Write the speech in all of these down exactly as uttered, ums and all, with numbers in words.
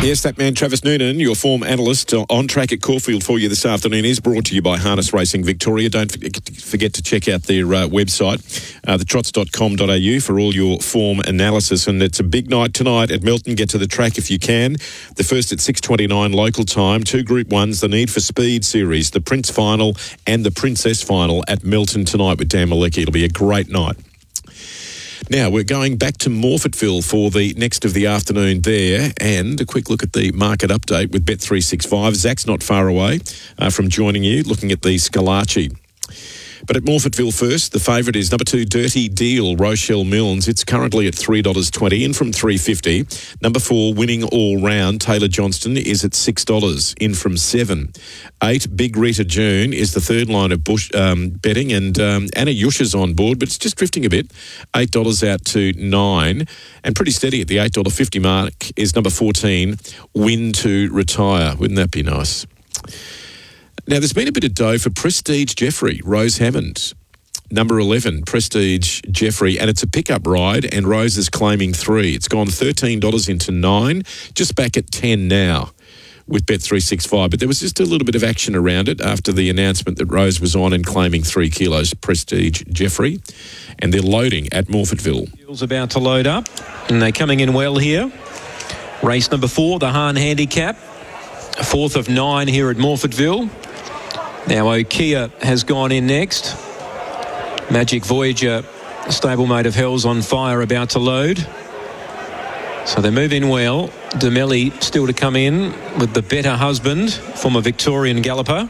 Yes, that man, Travis Noonan, your form analyst on track at Caulfield for you this afternoon, is brought to you by Harness Racing Victoria. Don't forget to check out their uh, website, uh, the trots dot com dot a u, for all your form analysis. And it's a big night tonight at Melton. Get to the track if you can. The first at six twenty-nine local time. Two Group Ones, the Need for Speed series, the Prince Final and the Princess Final at Melton tonight with Dan Malecki. It'll be a great night. Now, we're going back to Morphettville for the next of the afternoon there, and a quick look at the market update with Bet three sixty-five. Zach's not far away uh, from joining you, looking at the Scalacci. But at Morphettville first, the favourite is number two, Dirty Deal, Rochelle Milnes. It's currently at three dollars twenty, in from three dollars fifty. Number four, Winning All Round, Taylor Johnston, is at six dollars, in from seven dollars. Eight, Big Rita June is the third line of bush um, betting, and um, Anna Yusha's on board, but it's just drifting a bit. eight dollars out to nine dollars, and pretty steady at the eight dollars fifty mark is number fourteen, Win to Retire. Wouldn't that be nice? Now, there's been a bit of dough for Prestige Jeffrey, Rose Hammond. Number eleven, Prestige Jeffrey, and it's a pickup ride, and Rose is claiming three. It's gone thirteen dollars into nine, just back at ten now with Bet three sixty-five. But there was just a little bit of action around it after the announcement that Rose was on and claiming three kilos, Prestige Jeffrey. And they're loading at Morphettville. Wheels about to load up, and they're coming in well here. Race number four, the Hahn Handicap. Fourth of nine here at Morphettville. Now Okia has gone in next. Magic Voyager, stablemate of Hell's on Fire, about to load. So they move in well. Demelli still to come in with the Better Husband, former Victorian galloper.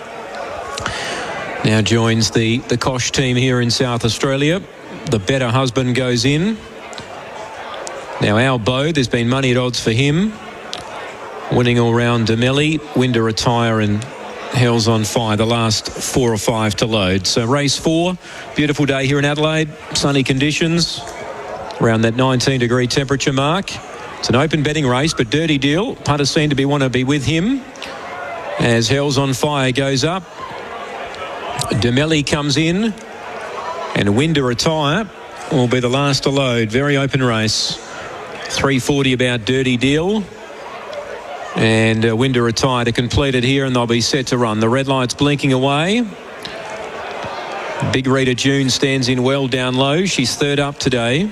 Now joins the, the Kosh team here in South Australia. The Better Husband goes in. Now Al Bow, there's been money at odds for him. Winning All Round, Demelli, Win to Retire, and Hell's on Fire, the last four or five to load. So race four, beautiful day here in Adelaide, sunny conditions, around that nineteen degree temperature mark. It's an open betting race, but Dirty Deal, punters seem to be want to be with him as Hell's on Fire goes up. Demelli comes in, and Win to Retire will be the last to load. Very open race. three forty about Dirty Deal. And uh, Win to Retire to complete it here, and they'll be set to run. The red light's blinking away. Big Rita June stands in well down low. She's third up today.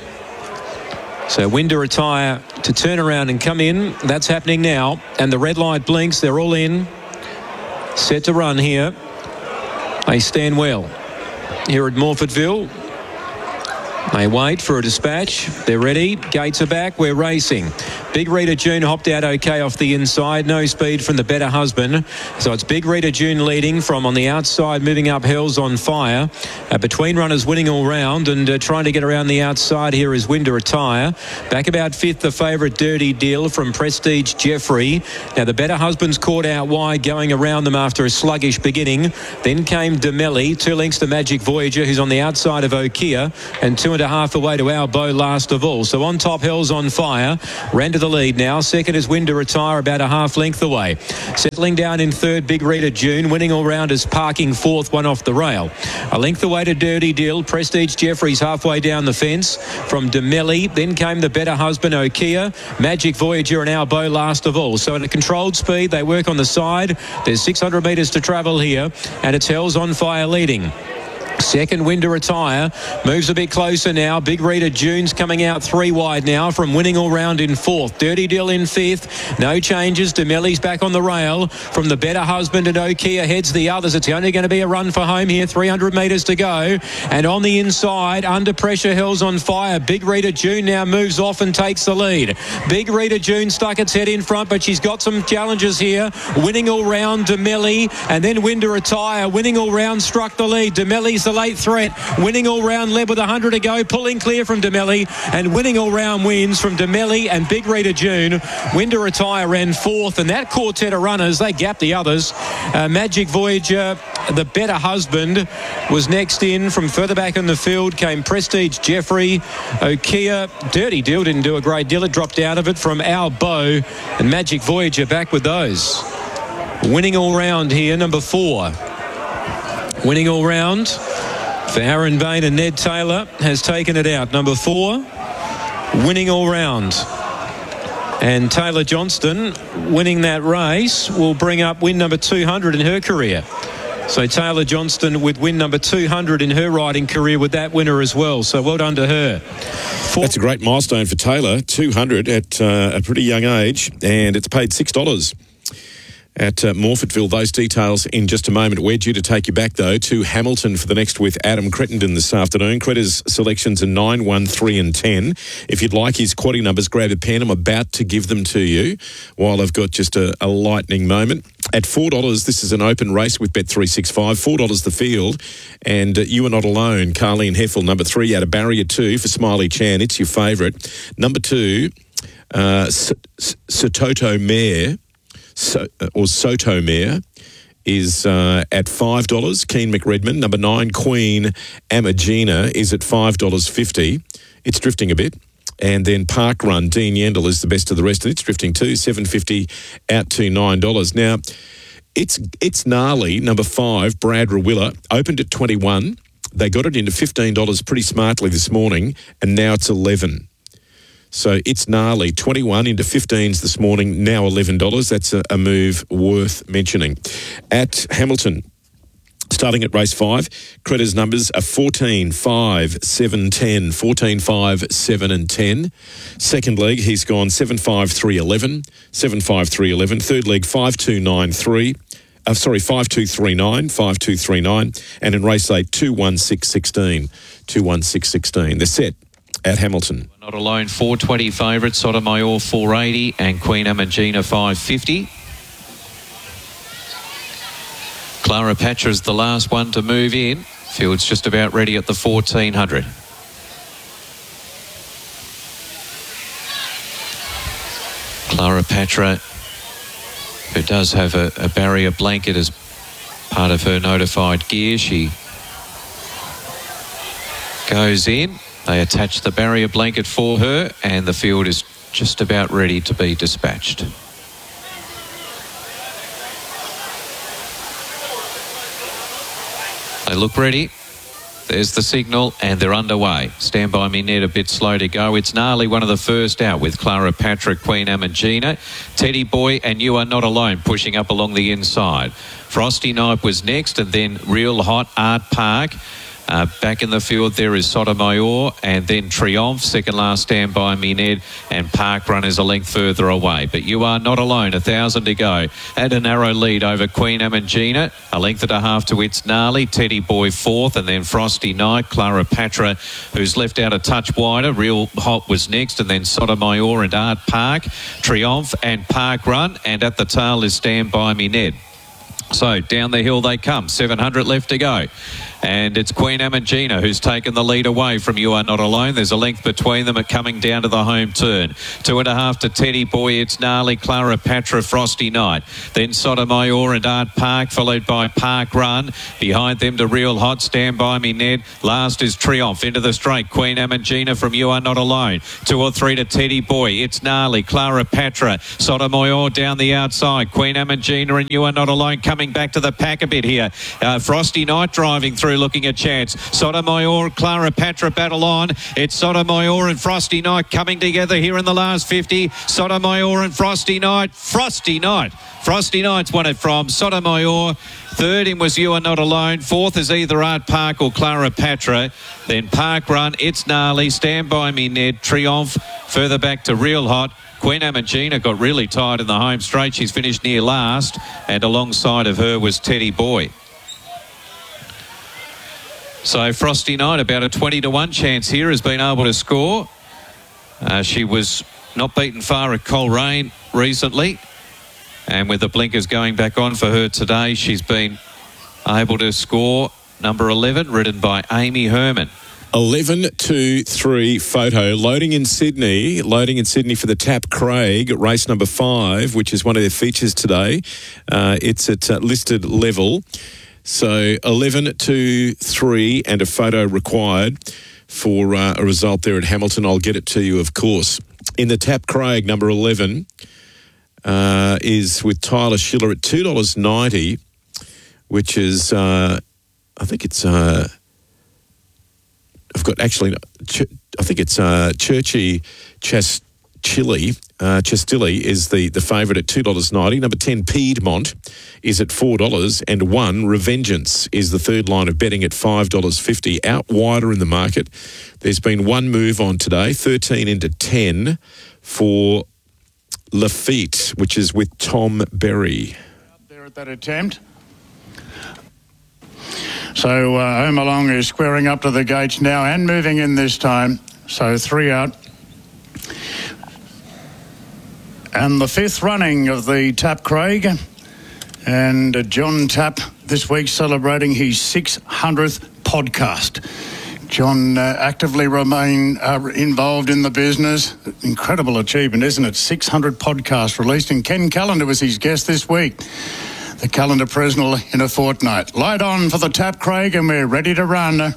So Win to Retire to turn around and come in. That's happening now. And the red light blinks. They're all in. Set to run here. They stand well here at Morphettville. They wait for a dispatch. They're ready. Gates are back. We're racing. Big Rita June hopped out okay off the inside. No speed from the Better Husband. So it's Big Rita June leading from on the outside, moving up Hell's on Fire. Uh, between runners Winning All Round, and uh, trying to get around the outside here is Win to Retire. Back about fifth, the favourite Dirty Deal from Prestige Jeffrey. Now the Better Husband's caught out wide, going around them after a sluggish beginning. Then came Demelli, two lengths to Magic Voyager, who's on the outside of Okia, and two and a half away to Our Bow last of all. So on top, Hell's on Fire. Ran to the lead now. Second is Win to Retire, about a half length away. Settling down in third, Big Rita June. Winning All Round is parking fourth, one off the rail. A length away to Dirty Deal. Prestige Jeffrey's halfway down the fence from Demelli. Then came the Better Husband, Okia, Magic Voyager, and Our Bow last of all. So at a controlled speed, they work on the side. There's six hundred metres to travel here, and it's Hell's on Fire leading. Second, Win to Retire, moves a bit closer now. Big Rita June's coming out three wide now from Winning All Round in fourth. Dirty Deal in fifth. No changes. Demelli's back on the rail from the Better Husband, and Okia heads the others. It's only going to be a run for home here. three hundred metres to go. And on the inside, under pressure, Hell's on Fire. Big Rita June now moves off and takes the lead. Big Rita June stuck its head in front, but she's got some challenges here. Winning All Round, Demelli, and then Win to Retire. Winning All Round struck the lead. Demelli's the late threat. Winning All Round led with one hundred to go, pulling clear from Demelli, and Winning All Round wins from Demelli and Big Rita June. Win to Retire ran fourth, and that quartet of runners, they gapped the others. Uh, Magic Voyager, the Better Husband, was next in. From further back in the field came Prestige Jeffrey. Okia, Dirty Deal didn't do a great deal. It dropped out of it from Our Bow, and Magic Voyager back with those. Winning All Round here, number four. Winning All Round for Aaron Bain and Ned Taylor has taken it out. Number four, Winning All Round. And Taylor Johnston winning that race will bring up win number two hundred in her career. So Taylor Johnston with win number two hundred in her riding career with that winner as well. So well done to her. Four- That's a great milestone for Taylor, two hundred at uh, a pretty young age, and it's paid six dollars. At uh, Morfettville. Those details in just a moment. We're due to take you back, though, to Hamilton for the next with Adam Crittenden this afternoon. Cretter's selections are nine, one, three and ten. If you'd like his quaddie numbers, grab a pen. I'm about to give them to you while I've got just a, a lightning moment. At four dollars, this is an open race with Bet three sixty-five. four dollars the field. And uh, You Are Not Alone, Carleen Heffel, number three, out of barrier two for Smiley Chan. It's your favourite. Number two, uh, Sototo Mare. So, or Soto Mare is uh, at five dollars. Keen McRedmond. Number nine, Queen Amagina, is at five dollars fifty. It's drifting a bit. And then Park Run, Dean Yendel is the best of the rest, and it's drifting too, seven dollars fifty out to nine dollars. Now, it's it's gnarly, number five, Brad Rawilla, opened at twenty-one. They got it into fifteen dollars pretty smartly this morning, and now it's eleven dollars. So it's gnarly. twenty-one into fifteens this morning, now eleven dollars. That's a, a move worth mentioning. At Hamilton, starting at race five, Creditors numbers are fourteen, five, seven, ten. fourteen, five, seven and ten. Second leg, he's gone seven, five, three, eleven. seven, five, three, eleven. Third leg, five, two, nine, three. Uh, sorry, five, two, three, nine. five, two, three, nine. And in race eight, two, one, six, sixteen. two, one, six, sixteen. They're set at Hamilton. Not Alone, four twenty favourite. Sotomayor, four eighty. And Queen Amagina, five fifty. Clara Patra's the last one to move in. Field's just about ready at the fourteen hundred. Clara Patra, who does have a, a barrier blanket as part of her notified gear. She goes in. They attach the barrier blanket for her, and the field is just about ready to be dispatched. They look ready. There's the signal, and they're underway. Stand by me, Ned, a bit slow to go. It's Gnarly, one of the first out, with Clara Patra, Queen Amagina. Teddy Boy and You Are Not Alone pushing up along the inside. Frosty Night was next, and then Real Hot, Art Park. Uh, back in the field there is Sotomayor, and then Triumph, second last. Stand By Me, Ned, and Park Run is a length further away. But You Are Not Alone, a thousand to go. At a narrow lead over Queen Amagina, a length and a half to It's Gnarly. Teddy Boy fourth, and then Frosty Night. Clara Patra, who's left out a touch wider. Real Hot was next, and then Sotomayor and Art Park. Triumph and Park Run, and at the tail is Stand By Me, Ned. So down the hill they come, seven hundred left to go. And it's Queen Amagina who's taken the lead away from You Are Not Alone. There's a length between them at coming down to the home turn. Two and a half to Teddy Boy, It's Gnarly, Clara Patra, Frosty Night. Then Sotomayor and Art Park, followed by Park Run. Behind them to Real Hot, Stand By Me, Ned. Last is Triumph into the straight. Queen Amagina from You Are Not Alone. Two or three to Teddy Boy, It's Gnarly, Clara Patra, Sotomayor down the outside. Queen Amagina and You Are Not Alone coming back to the pack a bit here. Uh, Frosty Night driving through, looking a chance. Sotomayor, Clara Patra battle on. It's Sotomayor and Frosty Night coming together here in the last fifty. Sotomayor and Frosty Night. Frosty Night. Frosty Night's won it from Sotomayor. Third in was You Are Not Alone. Fourth is either Art Park or Clara Patra. Then Park Run, It's Gnarly, Stand By Me, Ned. Triumph further back to Real Hot. Queen Amagina got really tired in the home straight. She's finished near last, and alongside of her was Teddy Boy. So Frosty Night, about a twenty to one chance here, has been able to score. Uh, she was not beaten far at Coleraine recently, and with the blinkers going back on for her today, she's been able to score. Number eleven, ridden by Amy Herman. eleven two three photo, loading in Sydney, loading in Sydney for the Tap Craig, race number five, which is one of their features today. Uh, it's at uh, listed level. So eleven two three and a photo required for uh, a result there at Hamilton. I'll get it to you, of course. In the Tap Craig, number eleven uh, is with Tyler Schiller at two dollars ninety, which is, uh, I think it's... Uh, I've got actually, I think it's uh, Churchy Chas, Chili. Uh, Chestilli is the, the favourite at two dollars ninety. Number ten, Piedmont, is at four dollars. And one, Revengeance, is the third line of betting at five dollars fifty. Out wider in the market. There's been one move on today, thirteen into ten for Lafitte, which is with Tom Berry. There at that attempt. So uh, Home Along is squaring up to the gates now and moving in this time. So three out. And the fifth running of the Tap Craig. And uh, John Tapp this week celebrating his six hundredth podcast. John uh, actively remain uh, involved in the business. Incredible achievement, isn't it? six hundred podcasts released, and Ken Callender was his guest this week. The Callender Presnell in a fortnight. Light on for the Tap Craig, and we're ready to run.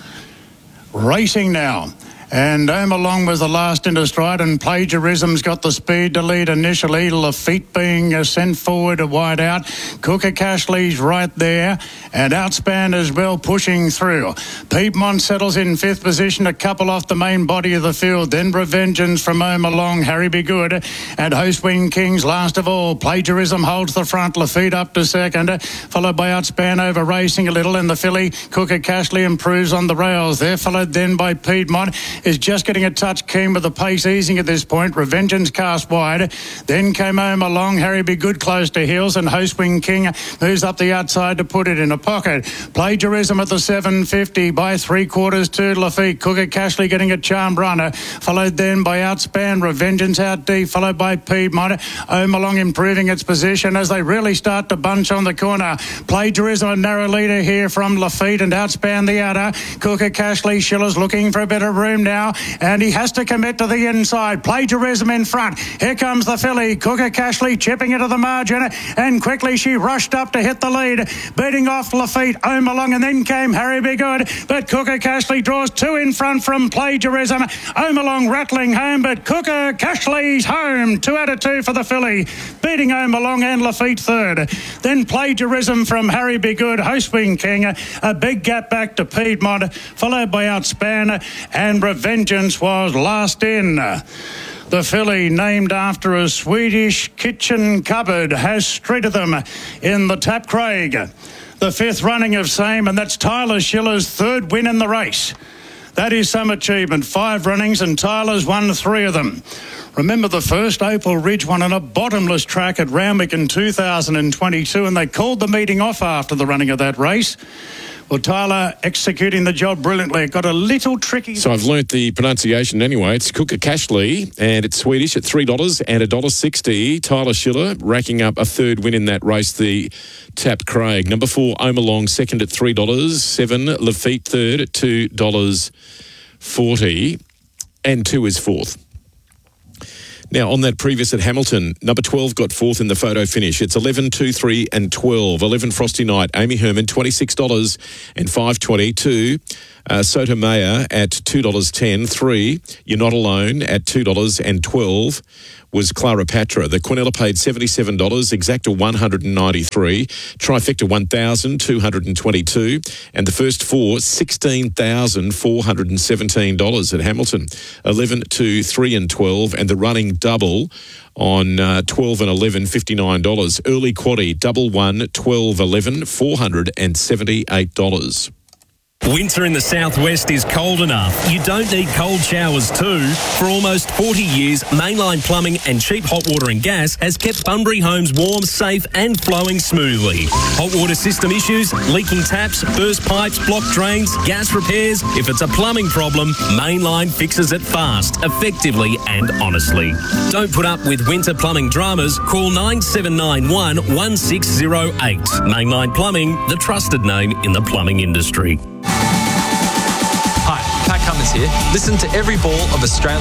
Racing now. And Home Along was the last into stride, and Plagiarism's got the speed to lead initially. Lafitte being uh, sent forward a wide out. Cooker Cashley's right there, and Outspan as well pushing through. Piedmont settles in fifth position, a couple off the main body of the field. Then Revengeance from Home Along, Harry Be Good, and Host Wing Kings last of all. Plagiarism holds the front, Lafitte up to second, followed by Outspan over racing a little, and the filly Cooker Cashley improves on the rails. They're followed then by Piedmont. Is just getting a touch keen with the pace easing at this point. Revengeance cast wide. Then came Home Along. Harry Be Good close to heels, and Host Wing King moves up the outside to put it in a pocket. Plagiarism at the seven fifty by three quarters to Lafitte. Cooker Cashley getting a charmed runner, followed then by Outspan. Revengeance out deep, followed by Piedmont. Home Along improving its position as they really start to bunch on the corner. Plagiarism a narrow leader here from Lafitte, and Outspan the outer. Cooker Cashley, Schiller's looking for a bit of room now, and he has to commit to the inside. Plagiarism in front. Here comes the filly. Cooker Cashley chipping into the margin, and quickly she rushed up to hit the lead, beating off Lafitte. Home Along, and then came Harry Be Good, but Cooker Cashley draws two in front from Plagiarism. Home Along rattling home, but Cooker Cashley's home. Two out of two for the filly, beating Home Along and Lafitte third. Then Plagiarism from Harry Be Good. Host Wing King, a big gap back to Piedmont, followed by Outspan, and Revengeance was last in. The filly, named after a Swedish kitchen cupboard, has treated them in the Tap Craig. The fifth running of same, and that's Tyler Schiller's third win in the race. That is some achievement. Five runnings, and Tyler's won three of them. Remember the first Opal Ridge won on a bottomless track at Randwick in two thousand twenty-two, and they called the meeting off after the running of that race. Well, Tyler executing the job brilliantly. It got a little tricky. So I've learnt the pronunciation anyway. It's Cooker Cashley, and it's Swedish at three dollars and one dollar sixty. Tyler Schiller racking up a third win in that race, the Tap Craig. Number four, Home Along, second at three dollars. Seven, Lafitte, third at two dollars forty. And two is fourth. Now, on that previous at Hamilton, number twelve got fourth in the photo finish. It's eleven, two, three and twelve. eleven, Frosty Night, Amy Herman, twenty-six dollars and five twenty-two. Uh, Sotomayor at two dollars ten. three, You're Not Alone at two dollars and twelve was Clara Patra. The Quinella paid seventy-seven dollars, Exacta one hundred ninety-three, Trifecta one thousand two hundred twenty-two, and the first four, sixteen thousand four hundred seventeen dollars at Hamilton. eleven, two, three and twelve, and the running double on uh, twelve and eleven, fifty-nine dollars. Early quaddie, double one, twelve, eleven, four hundred seventy-eight dollars. Winter in the southwest is cold enough. You don't need cold showers too. For almost forty years, Mainline Plumbing and Cheap Hot Water and Gas has kept Bunbury homes warm, safe and flowing smoothly. Hot water system issues, leaking taps, burst pipes, blocked drains, gas repairs. If it's a plumbing problem, Mainline fixes it fast, effectively and honestly. Don't put up with winter plumbing dramas. Call nine seven nine one, one six zero eight. Mainline Plumbing, the trusted name in the plumbing industry. Hi, Pat Cummins here. Listen to every ball of Australia.